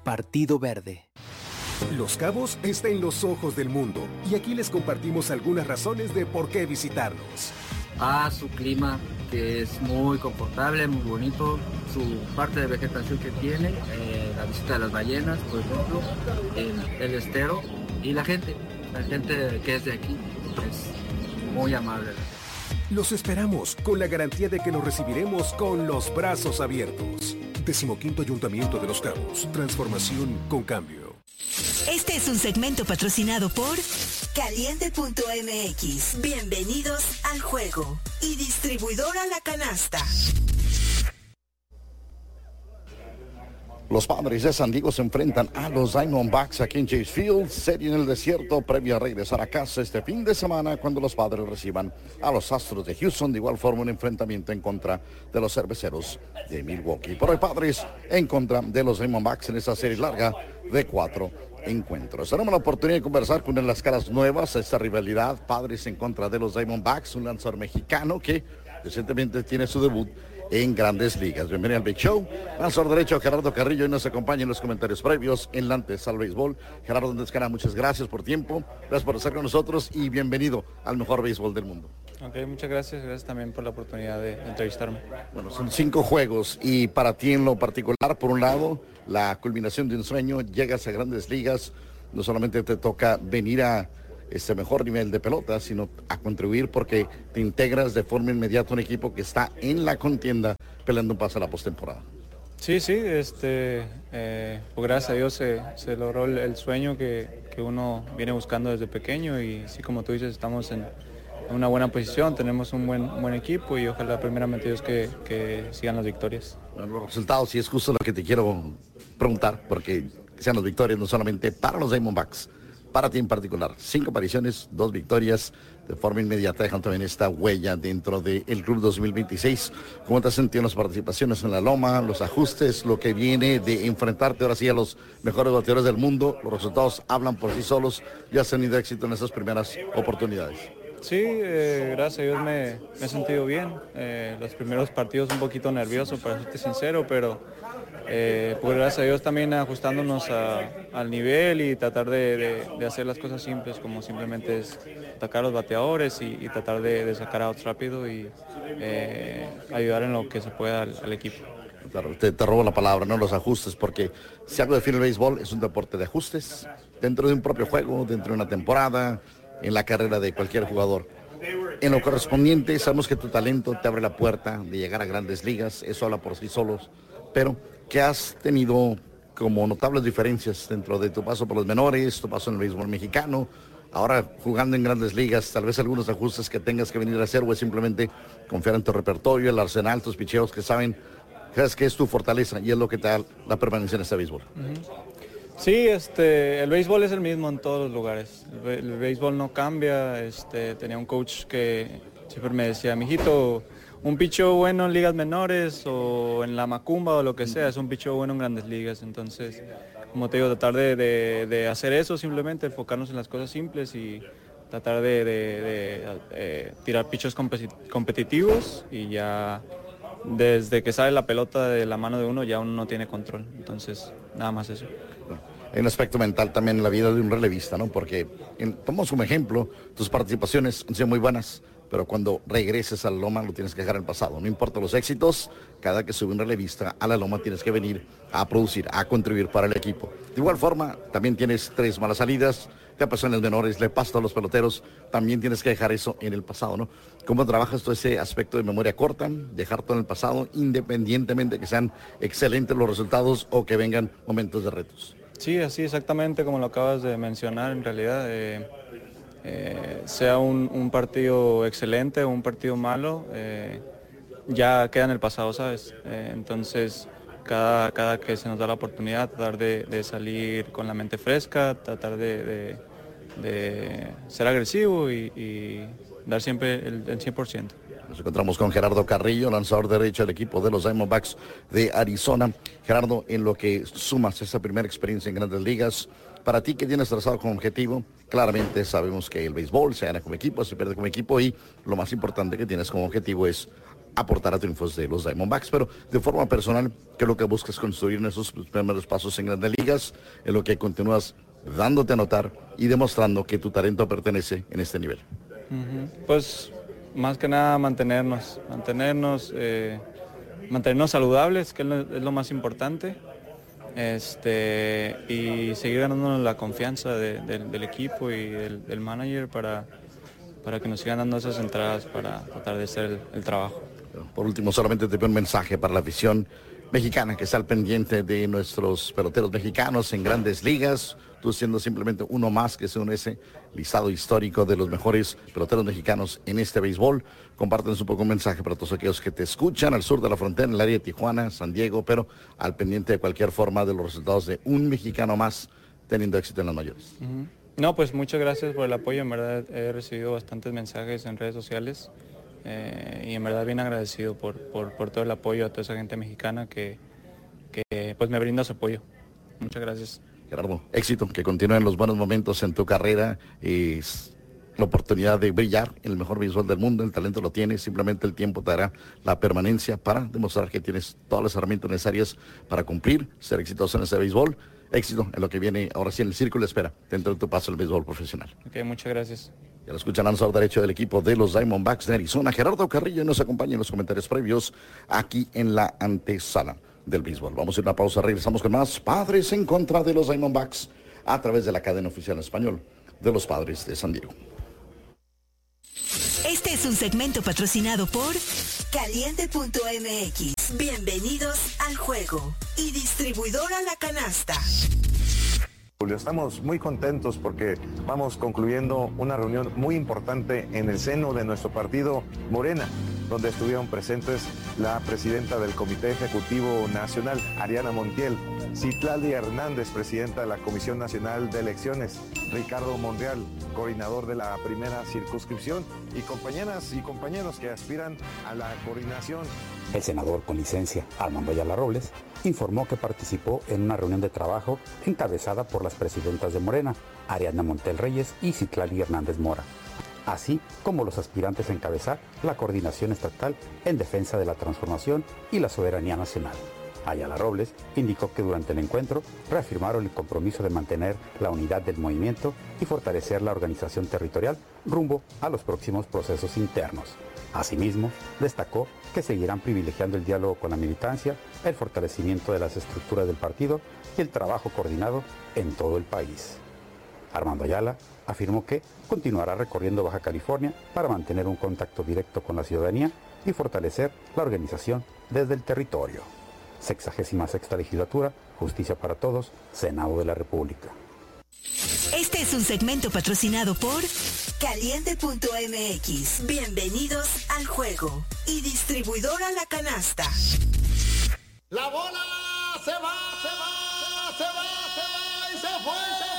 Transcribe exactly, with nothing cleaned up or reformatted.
Partido Verde. Los Cabos está en los ojos del mundo y aquí les compartimos algunas razones de por qué visitarnos. A su clima, que es muy confortable, muy bonito, su parte de vegetación que tiene, eh, la visita de las ballenas, por ejemplo, el, el estero y la gente, la gente que es de aquí es muy amable. Los esperamos con la garantía de que los recibiremos con los brazos abiertos. Decimoquinto Ayuntamiento de Los Cabos, transformación con cambio. Este es un segmento patrocinado por Caliente punto M X. Bienvenidos al juego. Y distribuidora La Canasta. Los Padres de San Diego se enfrentan a los Diamondbacks aquí en Chase Field, serie en el desierto, previo a regresar a casa este fin de semana cuando los Padres reciban a los Astros de Houston. De igual forma, un enfrentamiento en contra de los Cerveceros de Milwaukee. Por hoy, Padres en contra de los Diamondbacks en esta serie larga de cuatro encuentros. Tenemos la oportunidad de conversar con una de las caras nuevas a esta rivalidad, Padres en contra de los Diamondbacks, un lanzador mexicano que recientemente tiene su debut en Grandes Ligas. Bienvenido al Big Show. Lanzador derecho Gerardo Carrillo y nos acompaña en los comentarios previos en Lantes al Béisbol. Gerardo Andescana, muchas gracias por tiempo, gracias por estar con nosotros y bienvenido al mejor béisbol del mundo. Ok, muchas gracias, gracias también por la oportunidad de entrevistarme. Bueno, son cinco juegos y para ti en lo particular, por un lado, la culminación de un sueño, llegas a Grandes Ligas, no solamente te toca venir a este mejor nivel de pelota, sino a contribuir porque te integras de forma inmediata a un equipo que está en la contienda peleando un pase a la postemporada. Sí, sí, este, eh, pues gracias a Dios se, se logró el, el sueño que, que uno viene buscando desde pequeño y sí, como tú dices, estamos en una buena posición, tenemos un buen, buen equipo y ojalá primeramente Dios que, que sigan las victorias. Bueno, los resultados, y es justo lo que te quiero preguntar, porque sean las victorias no solamente para los Diamondbacks, para ti en particular, cinco apariciones, dos victorias, de forma inmediata dejan también esta huella dentro del Club dos mil veintiséis. ¿Cómo te has sentido en las participaciones en la loma, los ajustes, lo que viene de enfrentarte ahora sí a los mejores bateadores del mundo? Los resultados hablan por sí solos y has tenido éxito en esas primeras oportunidades. Sí, eh, gracias a Dios me, me he sentido bien. Eh, los primeros partidos un poquito nervioso, para serte sincero, pero eh, pues gracias a Dios también ajustándonos a, al nivel y tratar de, de, de hacer las cosas simples, como simplemente es atacar a los bateadores y, y tratar de, de sacar outs rápido y eh, ayudar en lo que se pueda al, al equipo. Claro, te, te robo la palabra, ¿no? Los ajustes, porque si algo define el béisbol es un deporte de ajustes dentro de un propio juego, dentro de una temporada, en la carrera de cualquier jugador. En lo correspondiente, sabemos que tu talento te abre la puerta de llegar a Grandes Ligas, eso habla por sí solos, pero que has tenido como notables diferencias dentro de tu paso por los menores, tu paso en el béisbol mexicano, ahora jugando en Grandes Ligas, tal vez algunos ajustes que tengas que venir a hacer o es simplemente confiar en tu repertorio, el arsenal, tus picheos que saben, crees que es tu fortaleza y es lo que te da la permanencia en este béisbol. Uh-huh. Sí, este, el béisbol es el mismo en todos los lugares. El, el béisbol no cambia. Este, tenía un coach que siempre me decía, mijito, un picheo bueno en ligas menores o en la macumba o lo que sea, es un picheo bueno en Grandes Ligas. Entonces, como te digo, tratar de, de, de hacer eso simplemente, enfocarnos en las cosas simples y tratar de, de, de, de, de tirar pichos competitivos y ya desde que sale la pelota de la mano de uno ya uno no tiene control. Entonces, nada más eso. Hay un aspecto mental también en la vida de un relevista, ¿no? Porque, en, tomamos como ejemplo, tus participaciones han sido muy buenas, pero cuando regreses a la loma lo tienes que dejar en el pasado. No importa los éxitos, cada que sube un relevista a la loma tienes que venir a producir, a contribuir para el equipo. De igual forma, también tienes tres malas salidas, te pasó en los menores, le pasa a los peloteros, también tienes que dejar eso en el pasado, ¿no? ¿Cómo trabajas todo ese aspecto de memoria corta, dejar todo en el pasado, independientemente de que sean excelentes los resultados o que vengan momentos de retos? Sí, así exactamente como lo acabas de mencionar, en realidad, eh, eh, sea un, un partido excelente o un partido malo, eh, ya queda en el pasado, ¿sabes? Eh, entonces, cada, cada que se nos da la oportunidad, tratar de, de salir con la mente fresca, tratar de, de, de ser agresivo y, y dar siempre el, el cien por ciento. Nos encontramos con Gerardo Carrillo, lanzador derecho del equipo de los Diamondbacks de Arizona. Gerardo, en lo que sumas esa primera experiencia en Grandes Ligas, para ti, ¿qué tienes trazado como objetivo? Claramente sabemos que el béisbol se gana como equipo, se pierde como equipo y lo más importante que tienes como objetivo es aportar a triunfos de los Diamondbacks. Pero de forma personal, ¿qué es lo que buscas construir en esos primeros pasos en Grandes Ligas? En lo que continúas dándote a notar y demostrando que tu talento pertenece en este nivel. Uh-huh. Pues más que nada mantenernos, mantenernos, eh, mantenernos saludables, que es lo, es lo más importante. Este, y seguir ganándonos la confianza de, de, del equipo y del, del manager para, para que nos sigan dando esas entradas para tratar de hacer el, el trabajo. Por último, solamente te pido un mensaje para la afición mexicana que está al pendiente de nuestros peloteros mexicanos en Grandes Ligas, tú siendo simplemente uno más que se une ese listado histórico de los mejores peloteros mexicanos en este béisbol. Compártenos un poco un mensaje para todos aquellos que te escuchan al sur de la frontera, en el área de Tijuana, San Diego, pero al pendiente de cualquier forma de los resultados de un mexicano más teniendo éxito en las mayores. Uh-huh. No, pues muchas gracias por el apoyo, en verdad he recibido bastantes mensajes en redes sociales. Eh, y en verdad bien agradecido por, por, por todo el apoyo a toda esa gente mexicana que, que pues me brinda su apoyo. Muchas gracias. Gerardo, éxito, que continúen los buenos momentos en tu carrera y la oportunidad de brillar en el mejor béisbol del mundo. El talento lo tienes, simplemente el tiempo te dará la permanencia para demostrar que tienes todas las herramientas necesarias para cumplir, ser exitoso en ese béisbol. Éxito en lo que viene ahora sí en el círculo de espera dentro de tu paso al béisbol profesional. Ok, muchas gracias. Ya lo escuchan, lanzador derecho del equipo de los Diamondbacks de Arizona, Gerardo Carrillo, y nos acompaña en los comentarios previos aquí en la antesala del béisbol. Vamos a ir a una pausa, regresamos con más Padres en contra de los Diamondbacks a través de la cadena oficial en español de los Padres de San Diego. Este es un segmento patrocinado por Caliente punto M X. Bienvenidos al juego y distribuidora La Canasta. Julio, estamos muy contentos porque vamos concluyendo una reunión muy importante en el seno de nuestro partido Morena, donde estuvieron presentes la presidenta del Comité Ejecutivo Nacional, Ariana Montiel, Citlali Hernández, presidenta de la Comisión Nacional de Elecciones, Ricardo Monreal, coordinador de la primera circunscripción, y compañeras y compañeros que aspiran a la coordinación. El senador con licencia, Armando Ayala Robles, informó que participó en una reunión de trabajo encabezada por las presidentas de Morena, Ariana Montiel Reyes y Citlali Hernández Mora, así como los aspirantes a encabezar la coordinación estatal en defensa de la transformación y la soberanía nacional. Ayala Robles indicó que durante el encuentro reafirmaron el compromiso de mantener la unidad del movimiento y fortalecer la organización territorial rumbo a los próximos procesos internos. Asimismo, destacó que seguirán privilegiando el diálogo con la militancia, el fortalecimiento de las estructuras del partido y el trabajo coordinado en todo el país. Armando Ayala afirmó que continuará recorriendo Baja California para mantener un contacto directo con la ciudadanía y fortalecer la organización desde el territorio. sexagésima sexta Legislatura, Justicia para Todos, Senado de la República. Este es un segmento patrocinado por Caliente punto M X. Bienvenidos al juego y distribuidora La Canasta. La bola se va, se va, se va, se va y se fue.